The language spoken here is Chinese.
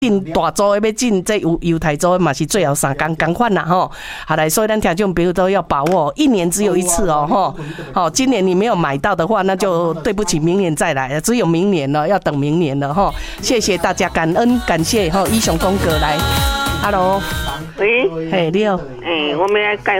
进大洲的要进，这犹太州嘛是最后3天同款啦吼。好来，所以咱听众朋友都要把握，1年只有一次哦吼。好，今年你没有买到的话，那就对不起，明年再来，只有明年了，要等明年了吼。谢谢大家，感恩感谢吼，英雄公哥来 ，Hello， 喂， 嘿，你好， 我们来介